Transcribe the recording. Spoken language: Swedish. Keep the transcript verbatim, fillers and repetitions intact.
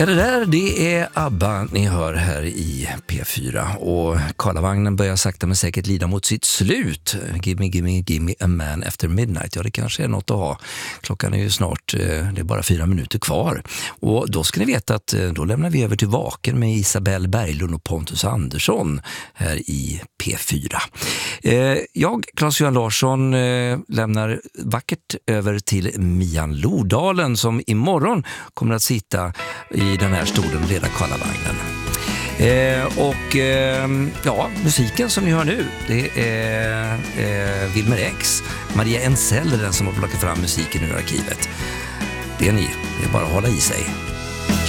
Ja, det där det är ABBA ni hör här i P fyra och Karlavagnen börjar sakta men säkert lida mot sitt slut. Give me, give me, give me a man after midnight. Ja, det kanske är något att ha. Klockan är ju snart, det är bara fyra minuter kvar. Och då ska ni veta att då lämnar vi över till Vaken med Isabelle Berglund och Pontus Andersson här i P fyra. Jag, Claes-Johan Larsson, lämnar vackert över till Mian Lodalen som imorgon kommer att sitta i den här stolen och leda Karlavagnen. Eh, och eh, ja, musiken som ni hör nu, det är eh, Wilmer X. Maria Ensell är den som har plockat fram musiken ur arkivet. Det är ni, det är bara att hålla i sig.